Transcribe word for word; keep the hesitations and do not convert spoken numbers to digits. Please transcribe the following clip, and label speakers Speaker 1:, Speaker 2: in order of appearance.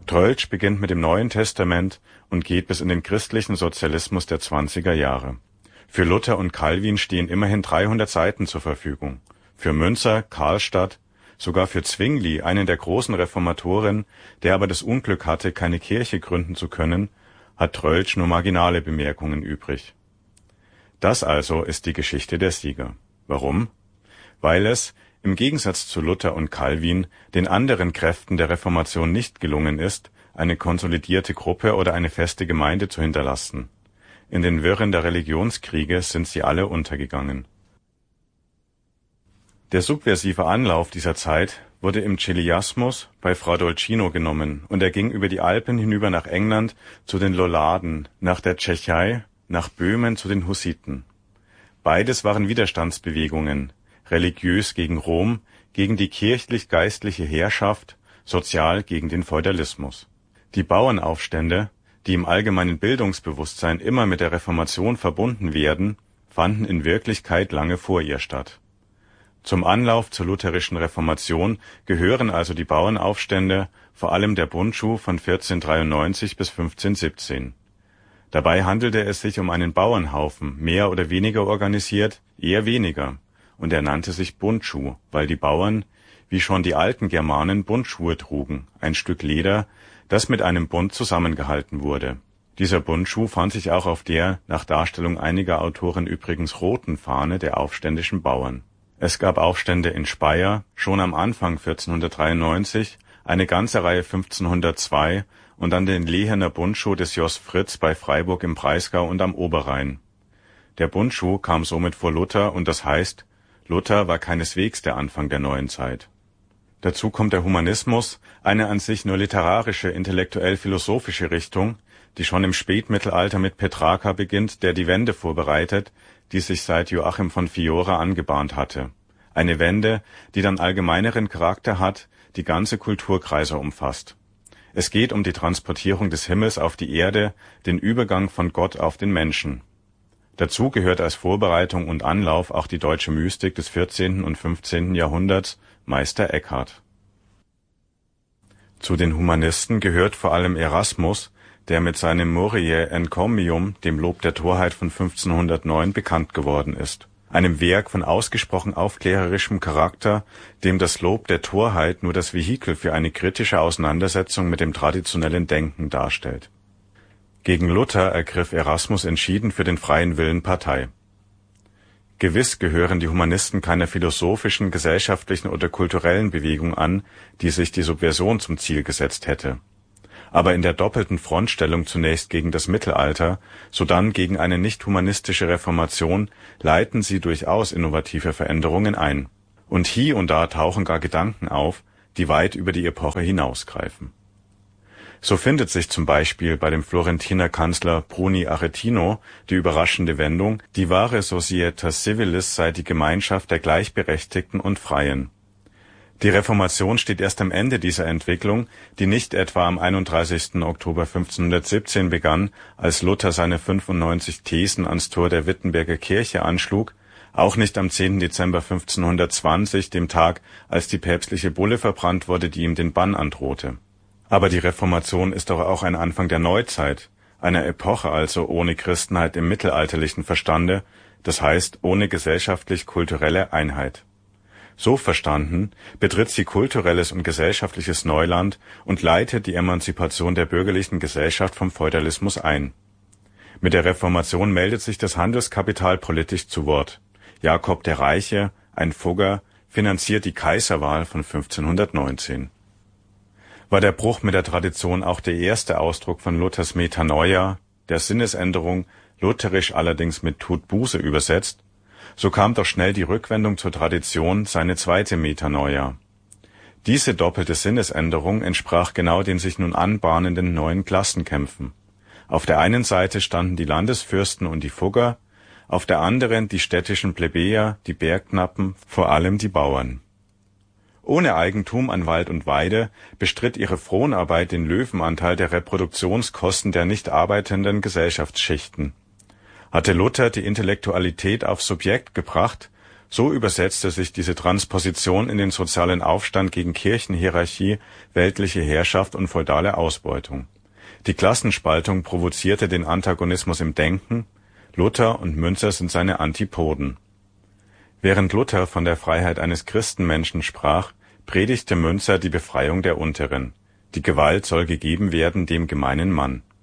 Speaker 1: Troeltsch beginnt mit dem Neuen Testament und geht bis in den christlichen Sozialismus der zwanziger Jahre. Für Luther und Calvin stehen immerhin dreihundert Seiten zur Verfügung. Für Münzer, Karlstadt, sogar für Zwingli, einen der großen Reformatoren, der aber das Unglück hatte, keine Kirche gründen zu können, hat Troeltsch nur marginale Bemerkungen übrig. Das also ist die Geschichte der Sieger. Warum? Weil es, im Gegensatz zu Luther und Calvin, den anderen Kräften der Reformation nicht gelungen ist, eine konsolidierte Gruppe oder eine feste Gemeinde zu hinterlassen. In den Wirren der Religionskriege sind sie alle untergegangen. Der subversive Anlauf dieser Zeit wurde im Chiliasmus bei Fra Dolcino genommen und er ging über die Alpen hinüber nach England zu den Lollarden, nach der Tschechei, nach Böhmen zu den Hussiten. Beides waren Widerstandsbewegungen, religiös gegen Rom, gegen die kirchlich-geistliche Herrschaft, sozial gegen den Feudalismus. Die Bauernaufstände, die im allgemeinen Bildungsbewusstsein immer mit der Reformation verbunden werden, fanden in Wirklichkeit lange vor ihr statt. Zum Anlauf zur lutherischen Reformation gehören also die Bauernaufstände, vor allem der Bundschuh von vierzehnhundertdreiundneunzig bis fünfzehnhundertsiebzehn. Dabei handelte es sich um einen Bauernhaufen, mehr oder weniger organisiert, eher weniger, und er nannte sich Bundschuh, weil die Bauern, wie schon die alten Germanen, Bundschuhe trugen, ein Stück Leder, das mit einem Bund zusammengehalten wurde. Dieser Bundschuh fand sich auch auf der, nach Darstellung einiger Autoren übrigens roten Fahne der aufständischen Bauern. Es gab Aufstände in Speyer, schon am Anfang vierzehnhundertdreiundneunzig, eine ganze Reihe fünfzehnhundertzwei und dann den Lehener Bundschuh des Jos Fritz bei Freiburg im Breisgau und am Oberrhein. Der Bundschuh kam somit vor Luther und das heißt, Luther war keineswegs der Anfang der neuen Zeit. Dazu kommt der Humanismus, eine an sich nur literarische, intellektuell-philosophische Richtung, die schon im Spätmittelalter mit Petrarca beginnt, der die Wende vorbereitet, die sich seit Joachim von Fiora angebahnt hatte. Eine Wende, die dann allgemeineren Charakter hat, die ganze Kulturkreise umfasst. Es geht um die Transportierung des Himmels auf die Erde, den Übergang von Gott auf den Menschen. Dazu gehört als Vorbereitung und Anlauf auch die deutsche Mystik des vierzehnten und fünfzehnten Jahrhunderts, Meister Eckhart. Zu den Humanisten gehört vor allem Erasmus, der mit seinem Moriae Encomium, dem Lob der Torheit von fünfzehnhundertneun, bekannt geworden ist. Einem Werk von ausgesprochen aufklärerischem Charakter, dem das Lob der Torheit nur das Vehikel für eine kritische Auseinandersetzung mit dem traditionellen Denken darstellt. Gegen Luther ergriff Erasmus entschieden für den freien Willen Partei. Gewiss gehören die Humanisten keiner philosophischen, gesellschaftlichen oder kulturellen Bewegung an, die sich die Subversion zum Ziel gesetzt hätte. Aber in der doppelten Frontstellung zunächst gegen das Mittelalter, sodann gegen eine nicht-humanistische Reformation, leiten sie durchaus innovative Veränderungen ein. Und hie und da tauchen gar Gedanken auf, die weit über die Epoche hinausgreifen. So findet sich zum Beispiel bei dem Florentiner Kanzler Bruni Aretino die überraschende Wendung, die wahre Societas Civilis sei die Gemeinschaft der Gleichberechtigten und Freien. Die Reformation steht erst am Ende dieser Entwicklung, die nicht etwa am einunddreißigsten Oktober fünfzehnhundertsiebzehn begann, als Luther seine fünfundneunzig Thesen ans Tor der Wittenberger Kirche anschlug, auch nicht am zehnten Dezember fünfzehnhundertzwanzig, dem Tag, als die päpstliche Bulle verbrannt wurde, die ihm den Bann androhte. Aber die Reformation ist doch auch ein Anfang der Neuzeit, einer Epoche also ohne Christenheit im mittelalterlichen Verstande, das heißt ohne gesellschaftlich-kulturelle Einheit. So verstanden betritt sie kulturelles und gesellschaftliches Neuland und leitet die Emanzipation der bürgerlichen Gesellschaft vom Feudalismus ein. Mit der Reformation meldet sich das Handelskapital politisch zu Wort. Jakob der Reiche, ein Fugger, finanziert die Kaiserwahl von fünfzehnhundertneunzehn. War der Bruch mit der Tradition auch der erste Ausdruck von Luthers Metanoia, der Sinnesänderung, lutherisch allerdings mit Tut Buße übersetzt, so kam doch schnell die Rückwendung zur Tradition, seine zweite Metanoia. Diese doppelte Sinnesänderung entsprach genau den sich nun anbahnenden neuen Klassenkämpfen. Auf der einen Seite standen die Landesfürsten und die Fugger, auf der anderen die städtischen Plebejer, die Bergknappen, vor allem die Bauern. Ohne Eigentum an Wald und Weide bestritt ihre Fronarbeit den Löwenanteil der Reproduktionskosten der nicht arbeitenden Gesellschaftsschichten. Hatte Luther die Intellektualität aufs Subjekt gebracht, So übersetzte sich diese Transposition in den sozialen Aufstand gegen Kirchenhierarchie, weltliche Herrschaft und feudale Ausbeutung. Die Klassenspaltung provozierte den Antagonismus im Denken, Luther und Müntzer sind seine Antipoden. Während Luther von der Freiheit eines Christenmenschen sprach, predigte Müntzer die Befreiung der Unteren. Die Gewalt soll gegeben werden dem gemeinen Mann